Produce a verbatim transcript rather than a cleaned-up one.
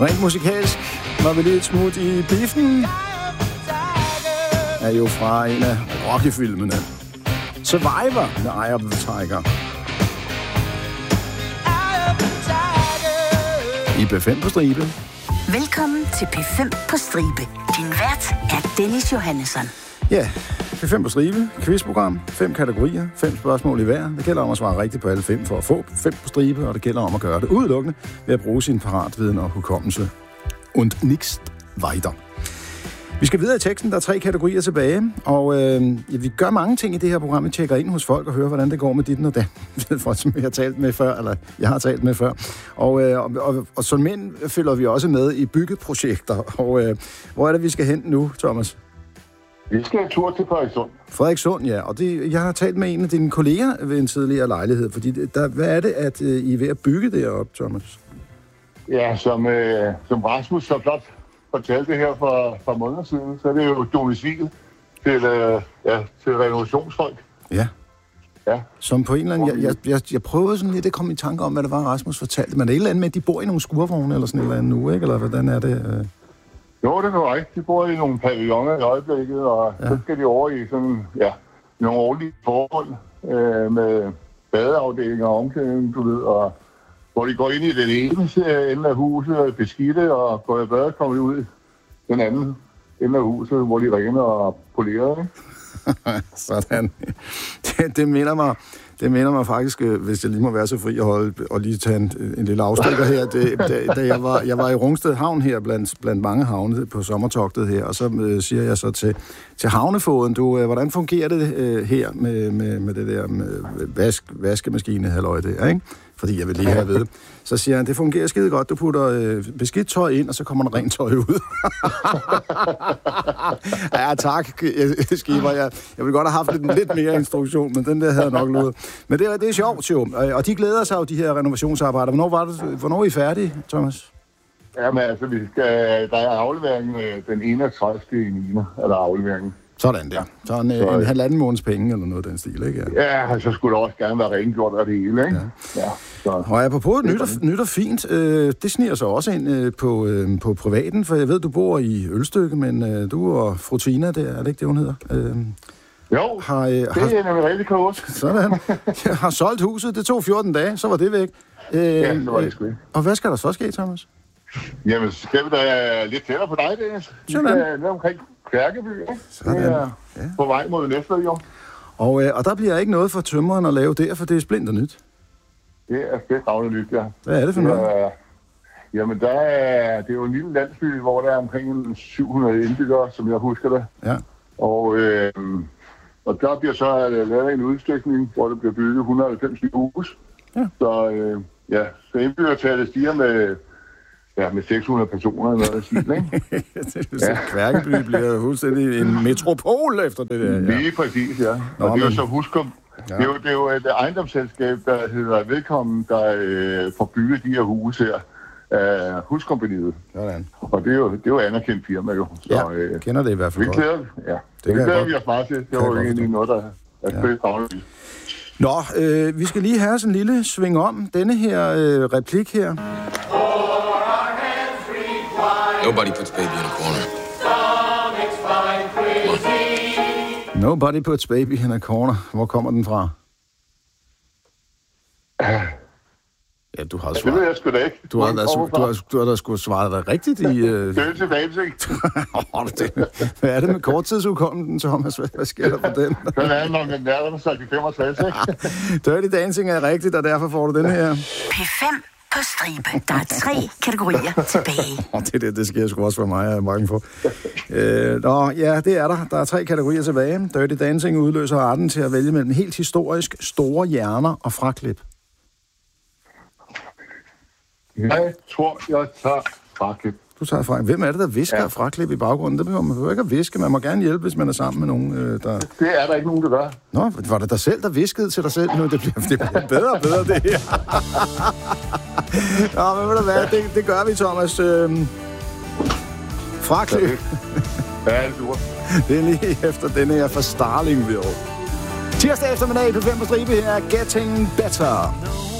Rent musikalsk var vi lige et smut i biffen. Er jo fra en af Rocky-filmene. Survivor med Eye of the Tiger. I P fem på stribe. Velkommen til P fem på stribe. Din vært er Dennis Johannesson. Ja, P fem på stribe. Quizprogram. Fem kategorier. Fem spørgsmål i hver. Det gælder om at svare rigtigt på alle fem for at få fem på stribe, og det gælder om at gøre det udelukkende ved at bruge sin paratviden og hukommelse. Und nichts weiter. Vi skal videre i teksten. Der er tre kategorier tilbage, og øh, ja, vi gør mange ting i det her program. Vi tjekker ind hos folk og hører, hvordan det går med dit og den. Folk, som jeg har talt med før, eller jeg har talt med før. Og, øh, og, og, og som mænd følger vi også med i byggeprojekter. Og øh, hvor er det, vi skal hen nu, Thomas? Vi skal en tur til Frederikssund. Frederikssund, ja. Og det, jeg har talt med en af dine kolleger ved en tidligere lejlighed. Fordi der, hvad er det, at øh, I er ved at bygge deroppe, Thomas? Ja, som, øh, som Rasmus så flot fortalte her for, for måneder siden, så er det jo domicil til, øh, ja, til renovationsfolk. Ja. Ja. Som på en eller anden... Jeg, jeg, jeg, jeg prøvede sådan lidt at komme i tanke om, hvad det var, Rasmus fortalte. Men det er et eller andet med, at de bor i nogle skurvogne eller sådan et eller andet nu, ikke? Eller hvordan er det? Øh... Jo, det er korrekt. De bor i nogle pavilloner i øjeblikket, og ja. Så skal de over i sådan, ja, nogle årlige forhold øh, med badeafdelinger og omklædning, du ved, og hvor de går ind i den ene ende af huset, beskidte, og går i bad, kommer de ud i den anden ende af huset, hvor de rener og polerer, ikke? Sådan. Det, det minder mig... Det minder mig faktisk, hvis jeg lige må være så fri at holde og lige tage en, en lille afstikker her. Det, da, da jeg, var, jeg var i Rungsted Havn her, blandt, blandt mange havne på sommertogtet her, og så øh, siger jeg så til, til havnefoden, du, øh, hvordan fungerer det øh, her med, med, med det der med vask, vaskemaskine, halløj der, ikke? Fordi jeg vil lige have at vide. Så siger han, det fungerer skide godt, du putter øh, beskidt tøj ind, og så kommer der rent tøj ud. Ja, tak, Skipper. Jeg, jeg ville godt have haft lidt, lidt mere instruktion, men den der havde nok løbet. Men det, det er sjovt, jo. Og de glæder sig jo, de her renovationsarbejder. Hvornår, var det, hvornår er I færdige, Thomas? Jamen altså, vi skal, der er afleveringen den enogtredivte i niende er der afleveringen. Sådan der. Så en, så, en halvanden måneds penge eller noget af den stil, ikke? Ja, ja, så skulle der også gerne være rengjort af det hele, ikke? Ja. Ja, så. Og apropos nyt og, nyt og fint, øh, det sniger så også ind øh, på, øh, på privaten, for jeg ved, du bor i Ølstykke, men øh, du og fru Tina, det er det ikke det, hun hedder? Øh, jo, har, øh, det har, er nemlig rigtig klogt. Sådan. Jeg har solgt huset, det tog fjorten dage, så var det væk. Øh, ja, det var det sgu ikke. Og hvad skal der så ske, Thomas? Jamen, skal vi da lidt tættere på dig, Dennis? Vi skal ned omkring Kværkeby, ikke? Sådan. Det er ja. På vej mod Næstved, og, øh, og der bliver ikke noget for tømreren at lave der, for det er splinter nyt. Det er fedt nyt, ja. Hvad er det for noget? Er, jamen, der er, det er jo en lille landsby, hvor der er omkring syv hundrede indbyggere, som jeg husker det. Ja. Og, øh, og der bliver så lavet en udstykning, hvor der bliver bygget et hundrede og halvfems hus. Ja. Så, øh, ja, så indbyggertallet stiger med... Ja, med seks hundrede personer eller noget, ikke? Det er Kværkeby bliver fuldstændig en metropol efter det der. Ja. Lige præcis, ja. Nå, og det er jo så Huskom. Ja. Det, er jo, det er jo et ejendomsselskab, der hedder Velkommen, der øh, får bygget de her huse her af uh, Huskompaniet. Sådan. Og det er jo, det er jo anerkendt firma, jo. Så, ja, øh, kender det i hvert fald vi glæder, ja. Det vi glæder vi os meget til. Det var jo egentlig noget, der er fedt ja. Nå, øh, vi skal lige have sådan en lille sving om denne her øh, replik her. Nobody puts baby in a corner. Nobody puts baby in a corner. Hvor kommer den fra? Ja, du har svaret. Det ved jeg sgu da ikke. Du har da, du har, du har da sgu svaret dig rigtigt i... Uh... Dirty Dancing. Hvad er det med korttidsudkommelsen, Thomas? Hvad, hvad sker der for den? Den er nok en nærmere sagt i femogtres, ikke? Dirty Dancing er rigtigt, og derfor får du den her. P fem på stribe. Der er tre kategorier tilbage. Oh, det, det, det sker sgu også for mig, jeg er mange for. Øh, nå, ja, det er der. Der er tre kategorier tilbage. Dirty Dancing udløser retten til at vælge mellem helt historisk store hjerner og fraklip. Jeg tror, jeg tager fraklip. Du tager fraklip. Hvem er det, der visker ja. fraklip i baggrunden? Det behøver man behøver ikke at viske. Man må gerne hjælpe, hvis man er sammen med nogen, øh, der... Det er der ikke nogen, der gør. Nå, var det dig selv, der viskede til dig selv? Nu, det bliver, det bliver bedre og bedre, det her. Nå, men ved du hvad? Det, det gør vi, Thomas. Øhm, fraklip. Ja, det er super. Det er lige efter denne her fra Starlingville. Tirsdag eftermiddag på fem på stribe her er Getting Better.